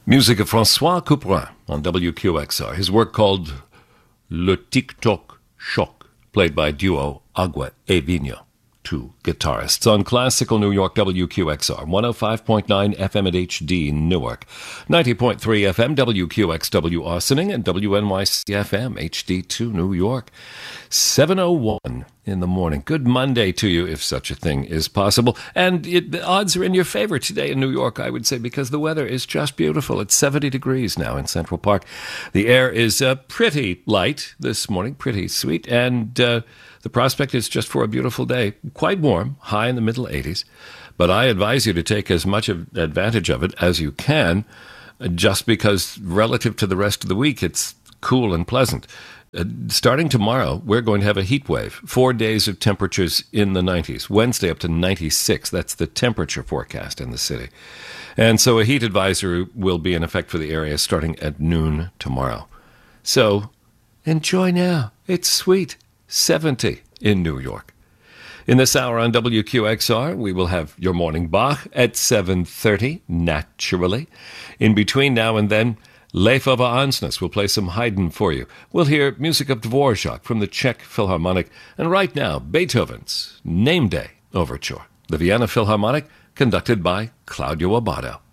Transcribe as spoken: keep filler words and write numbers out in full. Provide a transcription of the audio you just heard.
Music of François Couperin on W Q X R. His work called Le Tic-Toc Choc, played by duo Agua e Vino, two guitarists on classical New York W Q X R, one oh five point nine F M at H D Newark, ninety point three F M W Q X W Austining, and W N Y C F M H D two New York. seven oh one in the morning. Good Monday to you, if such a thing is possible. And it, the odds are in your favor today in New York, I would say, because the weather is just beautiful. It's seventy degrees now in Central Park. The air is uh, pretty light this morning, pretty sweet, and uh, the prospect is just for a beautiful day. Quite warm, high in the middle eighties. But I advise you to take as much of, advantage of it as you can, uh, just because relative to the rest of the week, it's cool and pleasant. Uh, starting tomorrow, we're going to have a heat wave. Four days of temperatures in the nineties. Wednesday up to ninety-six. That's the temperature forecast in the city. And so a heat advisory will be in effect for the area starting at noon tomorrow. So enjoy now. It's sweet. seventy in New York. In this hour on W Q X R, we will have your morning Bach at seven thirty, naturally. In between now and then, Leif Ove Ansnes will play some Haydn for you. We'll hear music of Dvorak from the Czech Philharmonic, and right now, Beethoven's Name Day Overture, the Vienna Philharmonic, conducted by Claudio Abbado.